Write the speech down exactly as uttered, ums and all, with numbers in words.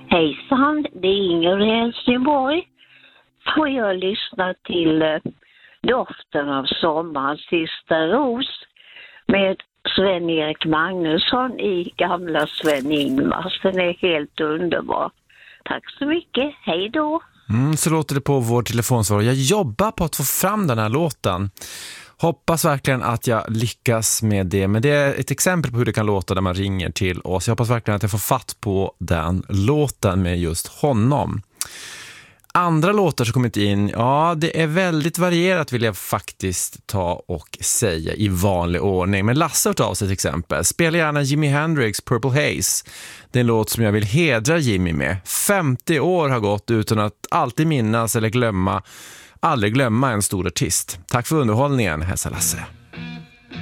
Hejsan, det är Inger i Helsingborg. Får jag lyssna till eh, doften av sommarens sista ros med Sven-Erik Magnusson i gamla Sven-Ingvars. Den är helt underbar. Tack så mycket, hej då! Mm, så låter det på vår telefonsvar. Jag jobbar på att få fram den här låten. Hoppas verkligen att jag lyckas med det. Men det är ett exempel på hur det kan låta när man ringer till oss. Jag hoppas verkligen att jag får fatt på den låten med just honom. Andra låtar som kommit in, ja, det är väldigt varierat vill jag faktiskt ta och säga i vanlig ordning. Men Lasse har tagit av sig till exempel. Spela gärna Jimi Hendrix Purple Haze. Det är en låt som jag vill hedra Jimmy med. femtio år har gått utan att alltid minnas eller glömma, aldrig glömma en stor artist. Tack för underhållningen, hälsa Lasse.